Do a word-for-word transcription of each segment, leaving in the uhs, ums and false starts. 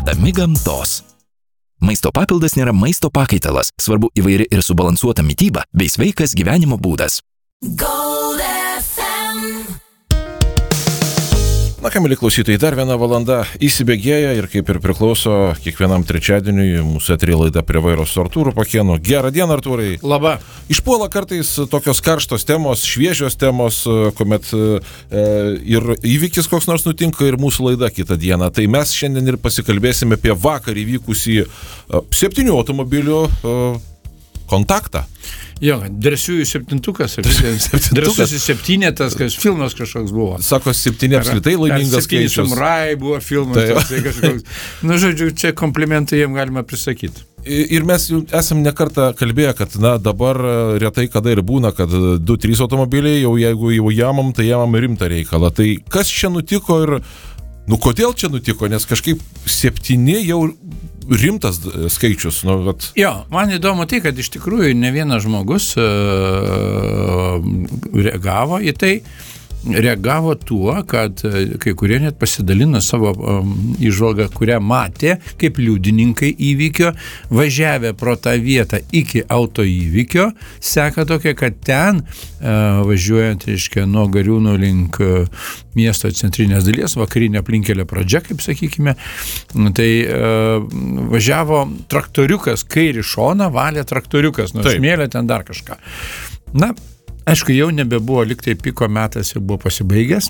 vedami gamtos. Maisto papildas nėra maisto pakaitalas, svarbu įvairi ir subalansuota mityba bei sveikas gyvenimo būdas. Gold F M. Na, ką, mėly klausytojai, dar viena valanda įsibėgėja ir kaip ir priklauso kiekvienam trečiadieniui mūsų eteryje laida Prie vairo su Artūru Pakėnu. Gerą dieną, Artūrai. Labą. Išpuola kartais tokios karštos temos, šviežios temos, kuomet e, ir įvykis koks nors nutinka ir mūsų laida kitą dieną. Tai mes šiandien ir pasikalbėsime apie vakar įvykusį e, septynių automobilių e, kontaktą. Jo, drąsiųjų septintukas, drąsusis septynetas, kas filmas kažkoks buvo. Sako, septyni apskritai laimingas skaičius. Septyni samurai buvo filmas. Tai kažkoks. Nu, žodžiu, čia komplimentai jiem galima prisakyti. Ir mes jau esam nekartą kalbėję, kad na, dabar retai kada ir būna, kad du trys automobiliai, jau jeigu jau jamam, tai jamam rimtą reikalą. Tai kas čia nutiko ir, nu, kodėl čia nutiko, nes kažkaip septyni jau rimtas skaičius. Nu, vat... Jo, man įdomu tai, kad iš tikrųjų ne vienas žmogus uh, reagavo į tai, reagavo tuo, kad kai kurie net pasidalino savo um, įžvalgą, kurią matė kaip liudininkai įvykio, važiavę pro tą vietą iki auto įvykio, seka tokia, kad ten uh, važiuojant, reiškia, nuo Gariūnų link uh, miesto centrinės dalies, vakarinė aplinkelio pradžia, kaip sakykime, tai uh, važiavo traktoriukas, kairį šoną valė traktoriukas, nuo smėlio ten dar kažką. Na, aišku, jau nebebuvo liktai piko metas ir buvo pasibaigęs.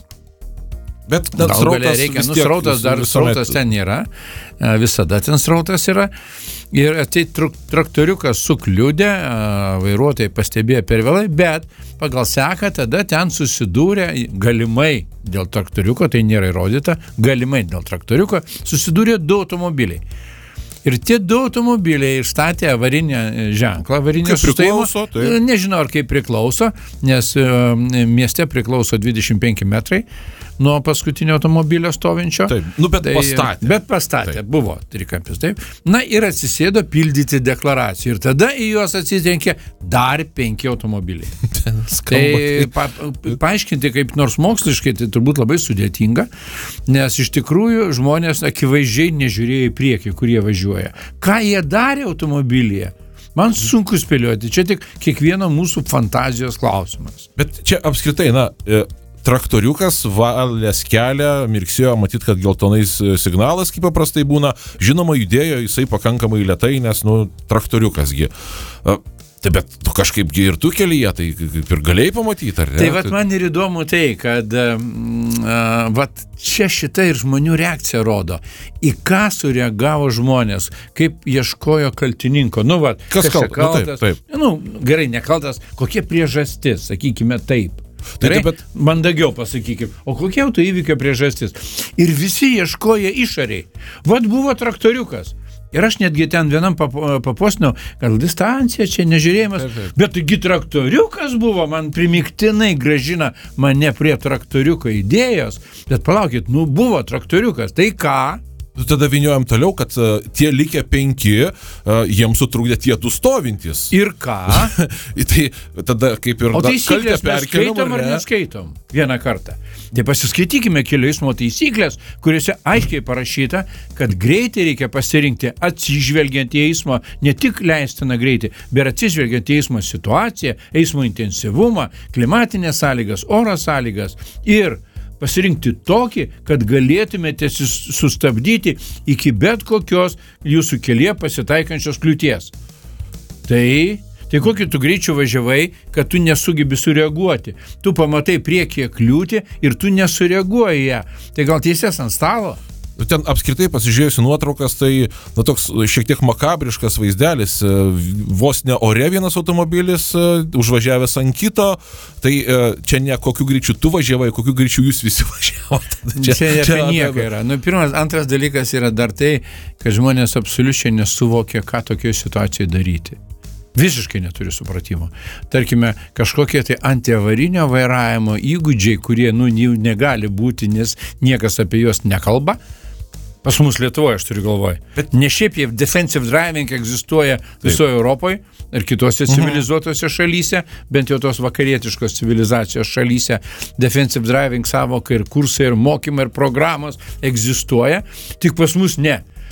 Bet dar srautas reikia, nu, srautas dar srautas ten yra, visada ten srautas yra. Ir tai traktoriukas sukliudė, vairuotojai pastebėjo per vėlai, bet pagal seką tada ten susidūrė galimai dėl traktoriuko, tai nėra įrodyta, galimai dėl traktoriuko susidūrė du automobiliai. Ir tie du automobiliai išstatė avarinę ženklą, avarinę sustojimą. Tai... Nežinau, ar kaip priklauso, nes mieste priklauso dvidešimt penki metrai nuo paskutinio automobilio stovinčio. Taip, nu bet tai, pastatė. Bet pastatė, taip. Buvo trikampis, taip. Na ir atsisėdo pildyti deklaracijų. Ir tada į juos atsitenkė dar penki automobiliai. Tai pa, paaiškinti kaip nors moksliškai, tai turbūt labai sudėtinga, nes iš tikrųjų žmonės akivaizdžiai nežiūrėjo į priekį, kur jie važiuoja. Ką jie darė automobilyje? Man sunku spėlioti, čia tik kiekvieno mūsų fantazijos klausimas. Bet čia apskritai, na, traktoriukas valės kelią, mirksėjo, matyt, kad geltonais signalas, kaip paprastai būna, žinoma, judėjo jisai pakankamai lėtai, nes, nu, traktoriukasgi. Tai bet tu kažkaipgi ir tu kelyje, tai kaip ir galėjai pamatyti, ar ne? Tai vat man ir įdomu tai, kad uh, vat čia šita ir žmonių reakcija rodo, į ką sureagavo žmonės, kaip ieškojo kaltininko. Nu, vat, kas kaltas? Nu, taip, taip. Nu, gerai, nekaltas, kokie priežastis, sakykime taip. Gerai, taip, bet... mandagiau pasakykime, o kokia auto įvykio priežastis? Ir visi ieškoja išoriai. Vat buvo traktoriukas. Ir aš netgi ten vienam papostinau, gal distancija čia nežiūrėjimas, taip, taip. Bet taigi traktoriukas buvo, man primiktinai grąžina mane prie traktoriuko idėjos, bet palaukit, nu buvo traktoriukas, tai ką? Tada vyniojam toliau, kad uh, tie likę penki, uh, jiems sutrūkdė tie du stovintys. Ir ką? Tai tada kaip ir... O taisyklės mes skaitom ar neskaitom vieną kartą? Tai pasiskaitykime kelių eismo taisyklės, kuriuose aiškiai parašyta, kad greitį reikia pasirinkti atsižvelgiant į eismo, ne tik leistiną greitį, bet atsižvelgiant į eismo situaciją, eismo intensyvumą, klimatinės sąlygas, oro sąlygas ir pasirinkti tokį, kad galėtumėte sustabdyti iki bet kokios jūsų kelyje pasitaikančios kliūties. Tai, tai kokį tu greičiu važiavai, kad tu nesugebi sureaguoti. Tu pamatai priekyje kliūtį ir tu nesureaguoji ją. Tai gal teisės ant stalo? Ten apskritai pasižiūrėjusi nuotraukas, tai na, toks šiek tiek makabriškas vaizdelis, vos ne ore vienas automobilis, užvažiavęs ant kito, tai čia ne kokiu greičiu tu važiavai, kokiu greičiu jūs visi važiavote. Čia, čia apie nieką yra. Nu, pirmas, antras dalykas yra dar tai, kad žmonės absoliučiai nesuvokia, ką tokioje situacijoje daryti. Visiškai neturi supratimo. Tarkime, kažkokie tai antiavarinio vairavimo įgūdžiai, kurie, nu, negali būti, nes niekas apie juos nekalba. Pas mus Lietuvoje, aš turiu galvoj. Bet ne šiaip jie defensive driving egzistuoja visoje Europoje ir kitose civilizuotose šalyse, bent jau tos vakarietiškos civilizacijos šalyse. Defensive driving savoka ir kursai, ir mokymai, ir programos egzistuoja. Tik pas mus ne.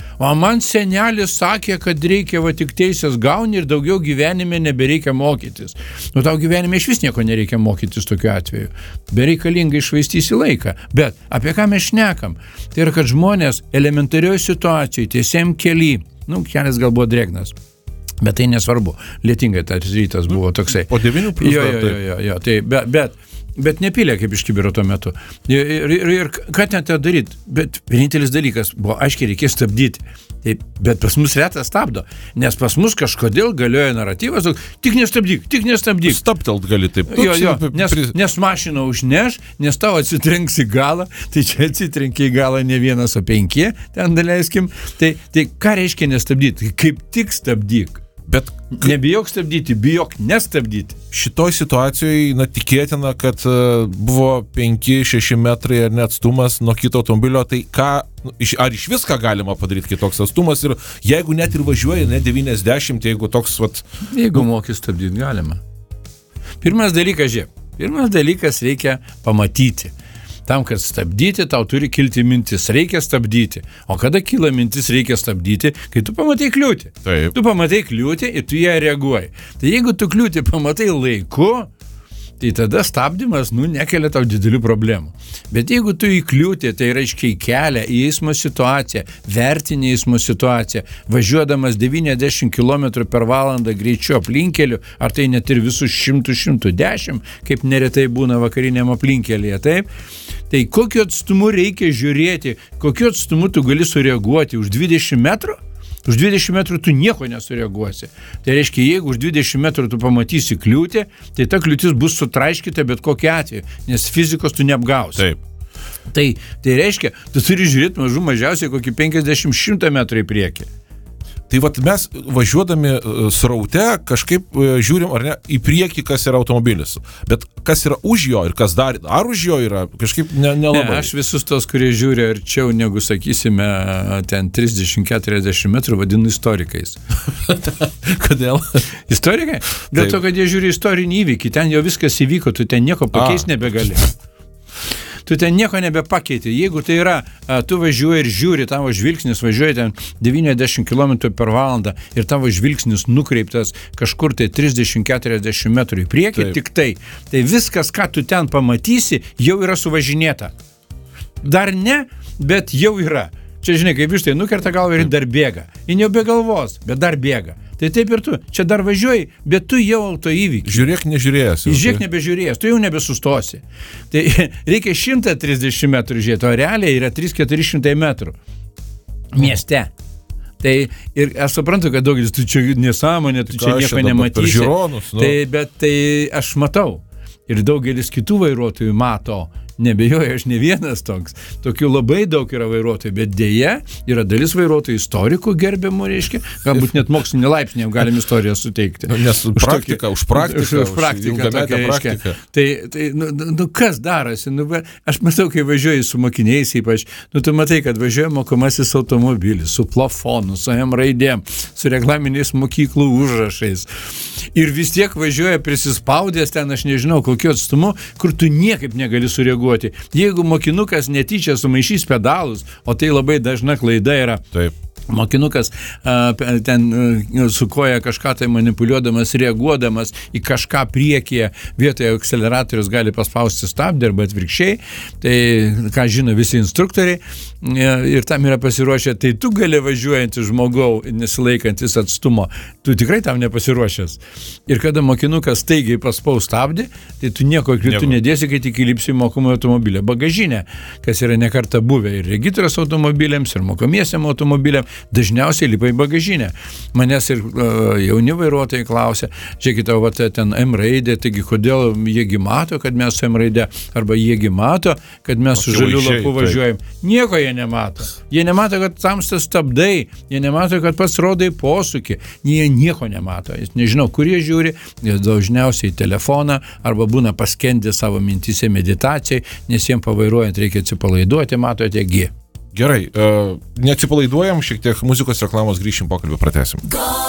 O man senelis sakė, kad reikia va tik teisės gauni ir daugiau gyvenime nebereikia mokytis. Nu, tau gyvenime iš vis nieko nereikia mokytis tokiu atveju. Bereikalingai išvaistysi laiką. Bet apie ką mes šnekam? Tai yra, kad žmonės elementarioje situacijoje, tiesiam kely, nu, kelias gal buvo drėgnas. Bet tai nesvarbu. Lietingai tas rytas buvo toksai. Po devynių plius. Jo, jo, jo, jo, tai, bet, bet, bet nepylė kaip iš kibiro tuo metu. Ir, ir, ir ką ten tą daryti? Bet vienintelis dalykas buvo, aiškiai, reikės stabdyti. Tai, bet pas mus retas stabdo. Nes pas mus kažkodėl galioja naratyvas, tik nestabdyk, tik nestabdyk. Stabtelt gali taip. Jo, jo, nes, nes mašina užneš, nes tau atsitrenks į galą, tai čia atsitrenkia į galą ne vienas, o penki, ten daleiskim. Tai, tai ką reiškia nestabdyti? Kaip tik stabdyk. Bet nebijok stabdyti, bijok nestabdyti. Šitoj situacijoje, na, tikėtina, kad uh, buvo penki šeši metrai ar net atstumas nuo kito automobilio, tai ką, ar iš viską galima padaryti kitoks atstumas ir jeigu net ir važiuoja, ne devyniasdešimt, jeigu toks, vat... Jeigu moki stabdyti, galima. Pirmas dalykas, žiūrėk, pirmas dalykas reikia pamatyti. Tam, kad stabdyti, tau turi kilti mintis, reikia stabdyti. O kada kyla mintis, reikia stabdyti, kai tu pamatai kliūtį. Taip. Tu pamatai kliūtį ir tu ją reaguoji. Tai jeigu tu kliūtį pamatai laiku, tai tada stabdymas, nu, nekelia tau didelių problemų. Bet jeigu tu į kliūtį, tai reiškia į kelią, į eismo situaciją, vertinį eismo situaciją, važiuodamas devyniasdešimt kilometrų per valandą greičiu aplinkeliu, ar tai net ir visus šimtu šimtu dešimt, kaip neretai būna vakariniam aplinkelyje, taip? Tai kokiu atstumu reikia žiūrėti, kokiu atstumu tu gali sureaguoti už dvidešimt metrų? Už dvidešimt metrų tu nieko nesureaguosi. Tai reiškia, jeigu už dvidešimt metrų tu pamatysi kliūtį, tai ta kliūtis bus sutraiškyta bet kokiu atveju, nes fizikos tu neapgausi. Taip. Tai, tai reiškia, tu turi žiūrėti mažų mažiausiai kokį penkiasdešimt šimtą metrų į priekį. Tai vat mes važiuodami sraute kažkaip žiūrim, ar ne, į priekį, kas yra automobilis. Bet kas yra už jo ir kas dar, ar už jo yra, kažkaip ne, nelabai. Ne, aš visus tos, kurie žiūri arčiau negu, sakysime, ten trisdešimt keturiasdešimt metrų vadinu istorikais. Kodėl? Istorikai? Dėl Taip. to, kad jie žiūri istorinį įvykį, ten jau viskas įvyko, tu ten nieko pakeisti nebegali. Tu ten nieko nebepakeiti. Jeigu tai yra, tu važiuoji ir žiūri, tavo žvilgsnis važiuoja ten devyniasdešimt kilometrų per valandą ir tavo žvilgsnis nukreiptas kažkur tai trisdešimt keturiasdešimt metrų į priekį, Taip. tik tai. Tai viskas, ką tu ten pamatysi, jau yra suvažinėta. Dar ne, bet jau yra. Čia, žinai, kaip iš tai nukerta galvą ir dar bėga. Ji jau be galvos, bet dar bėga. Tai taip ir tu. Čia dar važiuoji, bet tu jau auto įvykį. Žiūrėk nežiūrėjęs. Žiūrėk nebežiūrėjęs, tu jau nebesustosi. Tai reikia šimtą trisdešimt metrų žiūrėti, o realiai yra trys keturi šimtai metrų. Mieste. Tai ir aš suprantu, kad daugelis, tu čia nesąmonė, tu čia nieko nematysi. Žiūronus, nu. Tai, bet tai aš matau. Ir daugelis kitų vairuotojų mato. Nebejoju, aš ne vienas toks. Tokių labai daug yra vairuotojų, bet dėja yra dalis vairuotojų istorikų gerbiamų, reiškia, galbūt net mokslinį laipsnį galim istoriją suteikti. Nes už praktiką, už praktiką, už praktiką, tokia, reiškia. Tai, tai nu, nu, kas darosi? Nu, aš matau, kai važiuoju su mokiniais, ypač, nu, tu matai, kad važiuoja mokomasis automobilis, su plafonu, su M raidėm, su reglaminiais mokyklų užrašais. Ir vis tiek važiuoja prisispaudęs ten, aš nežinau, kokiu atstumu, kur tu niekaip negali sureaguoti. Jeigu mokinukas netyčia sumaišys pedalus, o tai labai dažna klaida yra. Taip. Mokinukas a, ten a, su koja kažką tai manipuliuodamas, reaguodamas į kažką priekyje, vietoje akceleratorius gali paspausti stabdį arba atvirkščiai, tai ką žino visi instruktoriai ir tam yra pasiruošę, tai tu gali važiuojantį žmogau, nesilaikantis atstumo, tu tikrai tam nepasiruošęs. Ir kada mokinukas staigiai paspaus stabdį, tai tu nieko kritų nedėsi, kai tik įlipsi mokomojo automobilio bagažinę, kas yra nekartą buvę ir regitros automobiliams, ir mokomiesiam automobiliam, dažniausiai lipa į bagažinę. Manęs ir uh, jauni vairuotojai klausia, žiūrėkite, va, ten M raidė, taigi kodėl jiegi mato, kad mes su M raidė, arba jiegi mato, kad mes su žaliu lapu važiuojam. Nieko jie nemato. Jie nemato, kad tamstas stabdai, jie nemato, kad pats rodai posūkį. Jie nieko nemato. Jis nežinau, kur jie žiūri, jie dažniausiai telefoną, arba būna paskendę savo mintise meditacijai, nes jiems pavairuojant reikia atsipalaiduoti, matote, G. Gerai, uh, neatsipalaiduojam, šiek tiek muzikos reklamos, grįšim pokalbį, pratęsim.